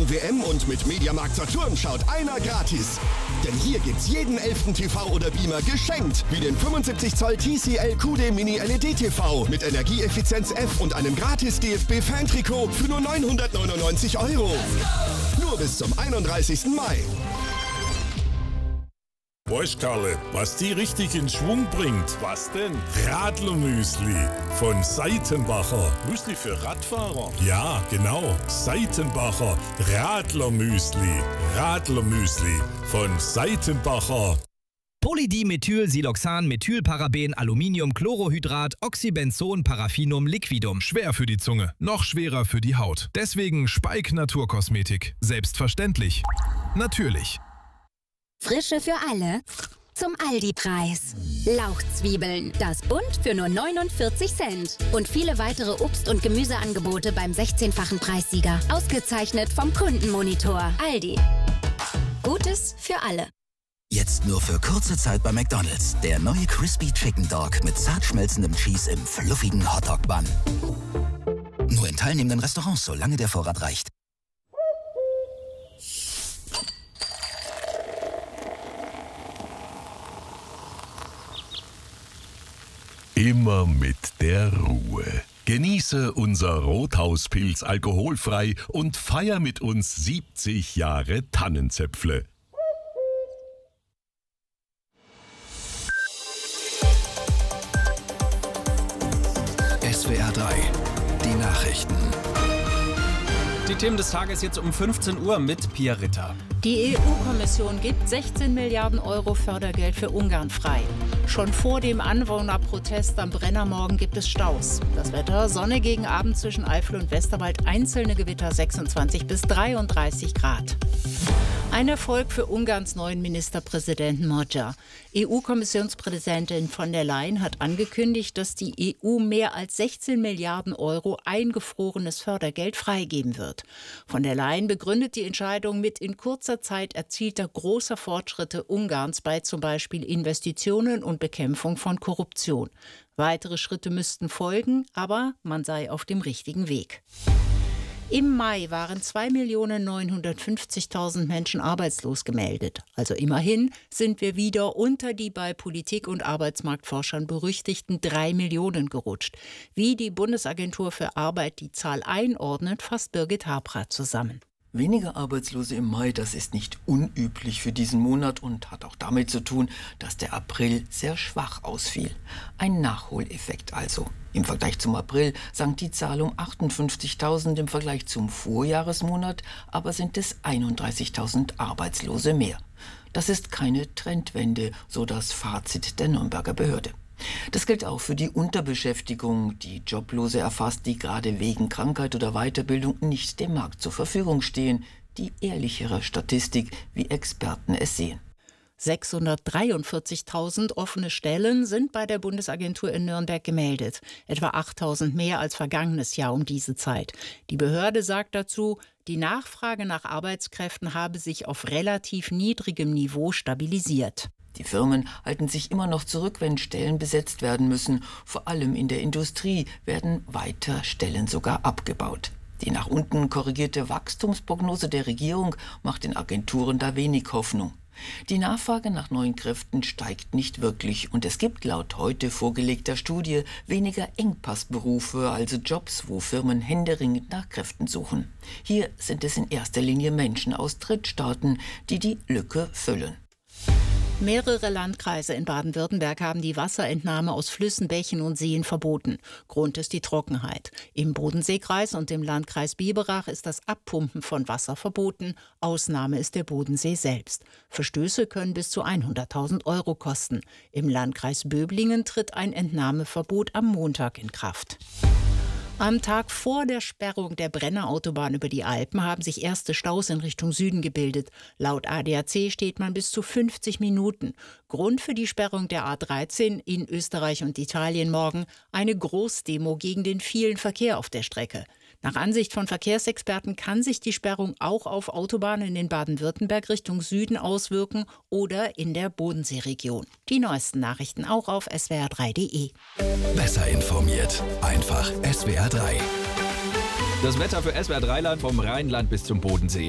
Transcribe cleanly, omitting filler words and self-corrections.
Frauen-WM und mit Mediamarkt Saturn schaut einer gratis. Denn hier gibt's jeden 11. TV oder Beamer geschenkt. Wie den 75 Zoll TCL QD Mini LED TV mit Energieeffizienz F und einem gratis DFB-Fan-Trikot für nur 999 €. Nur bis zum 31. Mai. Weißt Karle, was die richtig in Schwung bringt? Was denn? Radlermüsli von Seitenbacher. Müsli für Radfahrer? Ja, genau. Seitenbacher Radlermüsli. Radlermüsli von Seitenbacher. Polydimethyl-Siloxan, Methylparaben, Aluminium-Chlorohydrat, Oxybenzon, Paraffinum, Liquidum. Schwer für die Zunge, noch schwerer für die Haut. Deswegen Speik Naturkosmetik. Selbstverständlich. Natürlich. Frische für alle zum Aldi-Preis. Lauchzwiebeln, das Bund für nur 49 Cent. Und viele weitere Obst- und Gemüseangebote beim 16-fachen Preissieger. Ausgezeichnet vom Kundenmonitor. Aldi. Gutes für alle. Jetzt nur für kurze Zeit bei McDonald's. Der neue Crispy Chicken Dog mit zart schmelzendem Cheese im fluffigen Hotdog-Bun. Nur in teilnehmenden Restaurants, solange der Vorrat reicht. Immer mit der Ruhe. Genieße unser Rothauspilz alkoholfrei und feier mit uns 70 Jahre Tannenzäpfle. SWR 3, die Nachrichten. Die Themen des Tages jetzt um 15 Uhr mit Pia Ritter. Die EU-Kommission gibt 16 Milliarden € Fördergeld für Ungarn frei. Schon vor dem Anwohnerprotest am Brennermorgen gibt es Staus. Das Wetter: Sonne gegen Abend zwischen Eifel und Westerwald, einzelne Gewitter 26 bis 33 Grad. Ein Erfolg für Ungarns neuen Ministerpräsidenten Magyar. EU-Kommissionspräsidentin von der Leyen hat angekündigt, dass die EU mehr als 16 Milliarden € eingefrorenes Fördergeld freigeben wird. Von der Leyen begründet die Entscheidung mit in kurzer Zeit erzielter großer Fortschritte Ungarns bei zum Beispiel Investitionen und Bekämpfung von Korruption. Weitere Schritte müssten folgen, aber man sei auf dem richtigen Weg. Im Mai waren 2.950.000 Menschen arbeitslos gemeldet. Also immerhin sind wir wieder unter die bei Politik- und Arbeitsmarktforschern berüchtigten 3 Millionen gerutscht. Wie die Bundesagentur für Arbeit die Zahl einordnet, fasst Birgit Habrath zusammen. Weniger Arbeitslose im Mai, das ist nicht unüblich für diesen Monat und hat auch damit zu tun, dass der April sehr schwach ausfiel. Ein Nachholeffekt also. Im Vergleich zum April sank die Zahl um 58.000, im Vergleich zum Vorjahresmonat aber sind es 31.000 Arbeitslose mehr. Das ist keine Trendwende, so das Fazit der Nürnberger Behörde. Das gilt auch für die Unterbeschäftigung, die Joblose erfasst, die gerade wegen Krankheit oder Weiterbildung nicht dem Markt zur Verfügung stehen. Die ehrlichere Statistik, wie Experten es sehen. 643.000 offene Stellen sind bei der Bundesagentur in Nürnberg gemeldet. Etwa 8.000 mehr als vergangenes Jahr um diese Zeit. Die Behörde sagt dazu, die Nachfrage nach Arbeitskräften habe sich auf relativ niedrigem Niveau stabilisiert. Die Firmen halten sich immer noch zurück, wenn Stellen besetzt werden müssen. Vor allem in der Industrie werden weiter Stellen sogar abgebaut. Die nach unten korrigierte Wachstumsprognose der Regierung macht den Agenturen da wenig Hoffnung. Die Nachfrage nach neuen Kräften steigt nicht wirklich und es gibt laut heute vorgelegter Studie weniger Engpassberufe, also Jobs, wo Firmen händeringend nach Kräften suchen. Hier sind es in erster Linie Menschen aus Drittstaaten, die die Lücke füllen. Mehrere Landkreise in Baden-Württemberg haben die Wasserentnahme aus Flüssen, Bächen und Seen verboten. Grund ist die Trockenheit. Im Bodenseekreis und im Landkreis Biberach ist das Abpumpen von Wasser verboten. Ausnahme ist der Bodensee selbst. Verstöße können bis zu 100.000 € kosten. Im Landkreis Böblingen tritt ein Entnahmeverbot am Montag in Kraft. Am Tag vor der Sperrung der Brennerautobahn über die Alpen haben sich erste Staus in Richtung Süden gebildet. Laut ADAC steht man bis zu 50 Minuten. Grund für die Sperrung der A13 in Österreich und Italien morgen: eine Großdemo gegen den vielen Verkehr auf der Strecke. Nach Ansicht von Verkehrsexperten kann sich die Sperrung auch auf Autobahnen in Baden-Württemberg Richtung Süden auswirken oder in der Bodenseeregion. Die neuesten Nachrichten auch auf swr3.de. Besser informiert. Einfach SWR 3. Das Wetter für SWR 3 Land vom Rheinland bis zum Bodensee.